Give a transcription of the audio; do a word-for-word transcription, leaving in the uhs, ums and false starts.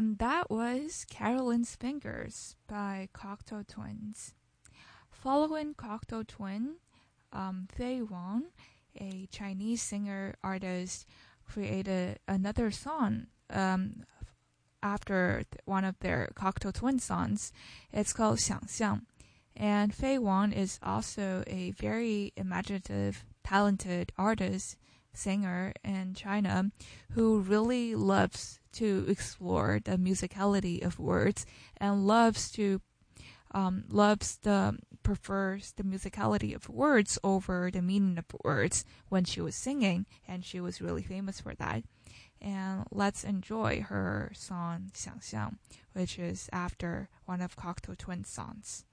And that was Carolyn's Fingers by Cocteau Twins. Following Cocteau Twin, um, Fei Wang, a Chinese singer-artist, created another song um, after one of their Cocteau Twin songs. It's called 想象. And Fei Wang is also a very imaginative, talented artist, singer in China who really loves to explore the musicality of words and loves to um, loves the prefers the musicality of words over the meaning of words when she was singing, and she was really famous for that. And let's enjoy her song 想象, which is after one of Cocteau Twins songs.